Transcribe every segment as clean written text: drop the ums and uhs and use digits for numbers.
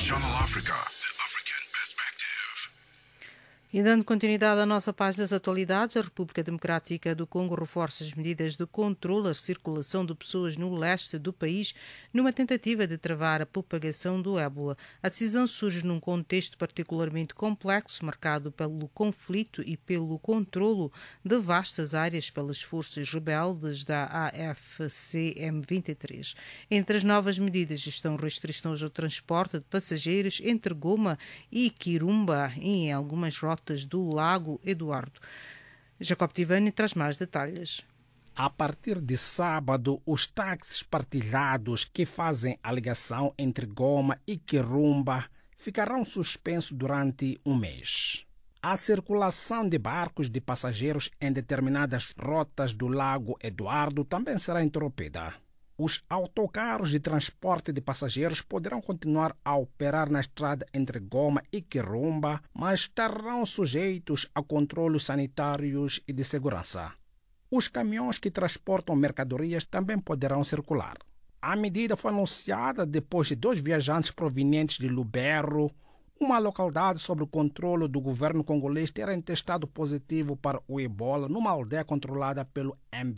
Channel Africa, the African perspective. E dando continuidade à nossa página das atualidades, a República Democrática do Congo reforça as medidas de controle à circulação de pessoas no leste do país numa tentativa de travar a propagação do ébola. A decisão surge num contexto particularmente complexo, marcado pelo conflito e pelo controlo de vastas áreas pelas forças rebeldes da AFC M23. Entre as novas medidas estão restrições ao transporte de passageiros entre Goma e Kirumba em algumas rotas do Lago Eduardo. Jacob Tivani traz mais detalhes. A partir de sábado, os táxis partilhados que fazem a ligação entre Goma e Kirumba ficarão suspensos durante um mês. A circulação de barcos de passageiros em determinadas rotas do Lago Eduardo também será interrompida. Os autocarros de transporte de passageiros poderão continuar a operar na estrada entre Goma e Kirumba, mas estarão sujeitos a controles sanitários e de segurança. Os caminhões que transportam mercadorias também poderão circular. A medida foi anunciada depois de 2 viajantes provenientes de Lubero, uma localidade sob o controle do governo congolês, terem testado positivo para o ebola numa aldeia controlada pelo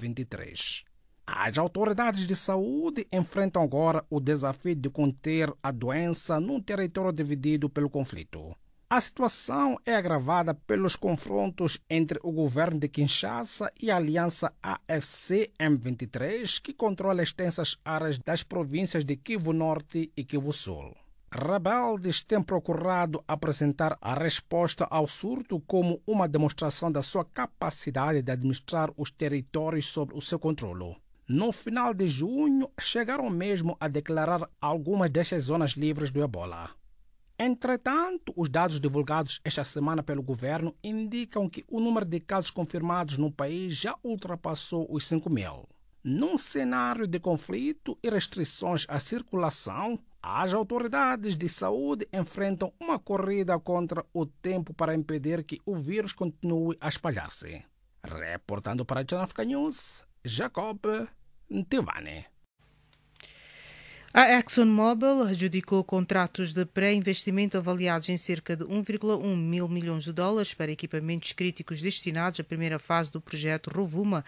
M23. As autoridades de saúde enfrentam agora o desafio de conter a doença num território dividido pelo conflito. A situação é agravada pelos confrontos entre o governo de Kinshasa e a aliança AFC M23, que controla extensas áreas das províncias de Kivu Norte e Kivu Sul. Rebeldes têm procurado apresentar a resposta ao surto como uma demonstração da sua capacidade de administrar os territórios sob o seu controle. No final de junho, chegaram mesmo a declarar algumas destas zonas livres do ebola. Entretanto, os dados divulgados esta semana pelo governo indicam que o número de casos confirmados no país já ultrapassou os 5.000. Num cenário de conflito e restrições à circulação, as autoridades de saúde enfrentam uma corrida contra o tempo para impedir que o vírus continue a espalhar-se. Reportando para a Channel Africa News, Jacob Tivani. A ExxonMobil adjudicou contratos de pré-investimento avaliados em cerca de 1,1 mil milhões de dólares para equipamentos críticos destinados à primeira fase do projeto Rovuma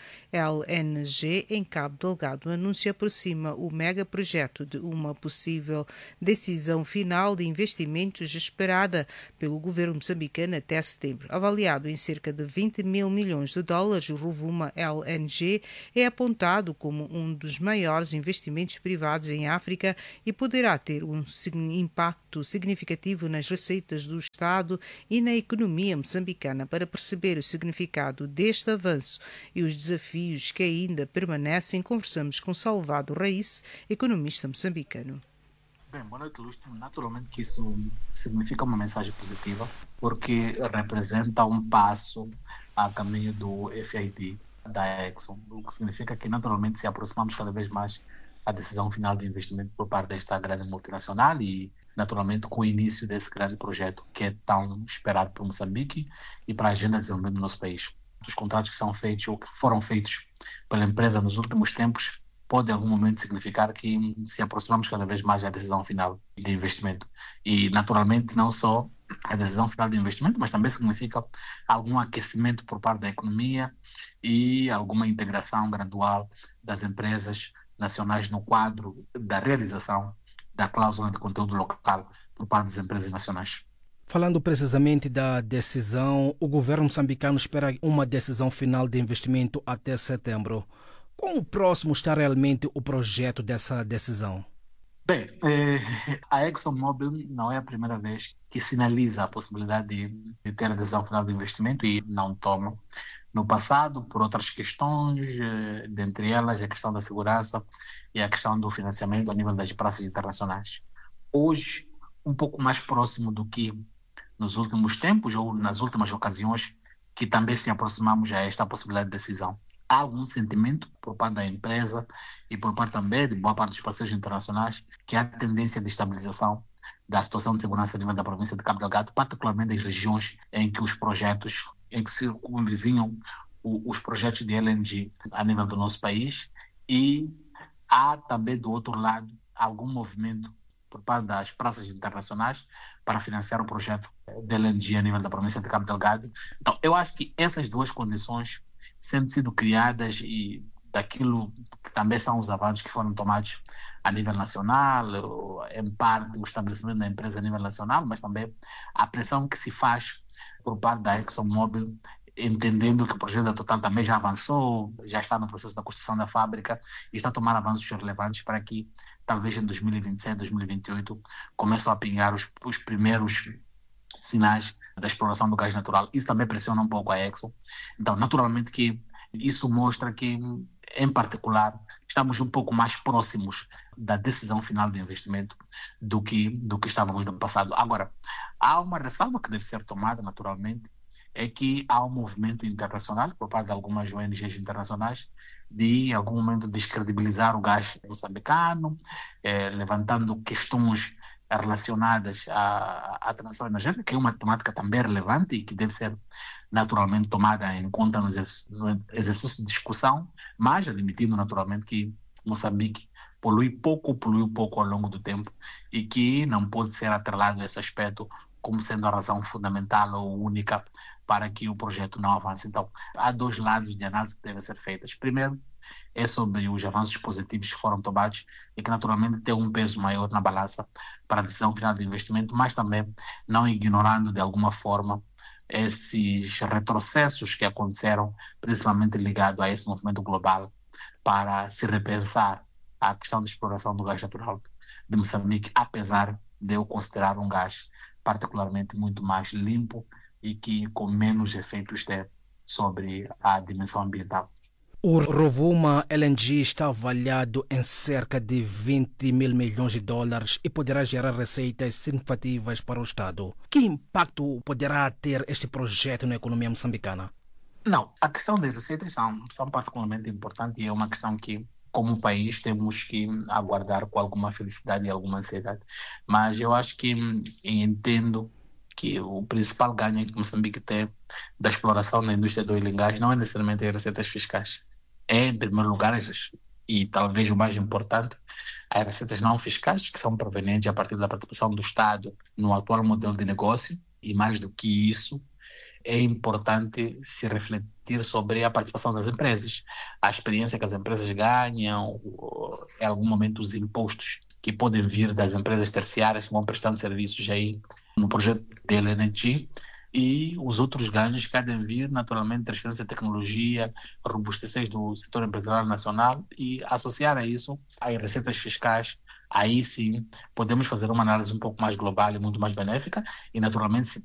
LNG em Cabo Delgado. O anúncio aproxima o megaprojeto de uma possível decisão final de investimentos esperada pelo governo moçambicano até setembro. Avaliado em cerca de 20 mil milhões de dólares, o Rovuma LNG é apontado como um dos maiores investimentos privados em África e poderá ter um impacto significativo nas receitas do Estado e na economia moçambicana. Para perceber o significado deste avanço e os desafios que ainda permanecem, conversamos com Salvador Raísse, economista moçambicano. Bem, boa noite, Lúcio. Naturalmente que isso significa uma mensagem positiva, porque representa um passo a caminho do FID da Exxon, o que significa que naturalmente se aproximamos cada vez mais a decisão final de investimento por parte desta grande multinacional e, naturalmente, com o início desse grande projeto que é tão esperado por Moçambique e para a agenda de desenvolvimento do nosso país. Os contratos que são feitos ou que foram feitos pela empresa nos últimos tempos pode, em algum momento, significar que se aproximamos cada vez mais da decisão final de investimento. E, naturalmente, não só a decisão final de investimento, mas também significa algum aquecimento por parte da economia e alguma integração gradual das empresas nacionais no quadro da realização da cláusula de conteúdo local por parte das empresas nacionais. Falando precisamente da decisão, o governo moçambicano espera uma decisão final de investimento até setembro. Quão próximo está realmente o projeto dessa decisão? Bem, a ExxonMobil não é a primeira vez que sinaliza a possibilidade de ter a decisão final de investimento e não toma. No passado, por outras questões, dentre elas a questão da segurança e a questão do financiamento a nível das praças internacionais. Hoje, um pouco mais próximo do que nos últimos tempos ou nas últimas ocasiões, que também se aproximamos a esta possibilidade de decisão. Há algum sentimento por parte da empresa e por parte também de boa parte dos parceiros internacionais que há tendência de estabilização da situação de segurança a nível da província de Cabo Delgado, particularmente das regiões em que os projetos, em que se convizinham os projetos de LNG a nível do nosso país, e há também do outro lado algum movimento por parte das praças internacionais para financiar o projeto de LNG a nível da província de Cabo Delgado. Então, eu acho que essas duas condições, sendo sido criadas e daquilo que também são os avanços que foram tomados a nível nacional, em parte o estabelecimento da empresa a nível nacional, mas também a pressão que se faz por parte da ExxonMobil, entendendo que o projeto da Total também já avançou, já está no processo da construção da fábrica e está a tomar avanços relevantes para que talvez em 2027, 2028 começem a pingar os primeiros sinais da exploração do gás natural. Isso também pressiona um pouco a Exxon. Então, naturalmente que isso mostra que, em particular, estamos um pouco mais próximos da decisão final de investimento do que estávamos no passado. Agora, há uma ressalva que deve ser tomada, naturalmente, é que há um movimento internacional, por parte de algumas ONGs internacionais, de, em algum momento, descredibilizar o gás moçambicano, levantando questões relacionadas à transição energética, que é uma temática também relevante e que deve ser naturalmente tomada em conta no exercício de discussão, mas admitindo naturalmente que Moçambique poluiu pouco ao longo do tempo e que não pode ser atrelado a esse aspecto como sendo a razão fundamental ou única para que o projeto não avance. Então, há dois lados de análise que devem ser feitas. Primeiro, é sobre os avanços positivos que foram tomados e que naturalmente têm um peso maior na balança para a decisão final de investimento, mas também não ignorando de alguma forma esses retrocessos que aconteceram, principalmente ligado a esse movimento global, para se repensar a questão da exploração do gás natural de Moçambique, apesar de eu considerar um gás particularmente muito mais limpo e que com menos efeitos tem sobre a dimensão ambiental. O Rovuma LNG está avaliado em cerca de 20 mil milhões de dólares e poderá gerar receitas significativas para o Estado. Que impacto poderá ter este projeto na economia moçambicana? Não, a questão das receitas são particularmente importantes e é uma questão que, como país, temos que aguardar com alguma felicidade e alguma ansiedade. Mas eu acho que entendo que o principal ganho que Moçambique tem da exploração da indústria do oil and gas não é necessariamente as receitas fiscais. É, em primeiro lugar, e talvez o mais importante, as receitas não fiscais, que são provenientes a partir da participação do Estado no atual modelo de negócio, e mais do que isso, é importante se refletir sobre a participação das empresas, a experiência que as empresas ganham, em algum momento os impostos que podem vir das empresas terciárias que vão prestando serviços aí no projeto de LNG, e os outros ganhos que devem vir, naturalmente, transferência de tecnologia, robustecer do setor empresarial nacional e associar a isso as receitas fiscais. Aí sim podemos fazer uma análise um pouco mais global e muito mais benéfica e, naturalmente, se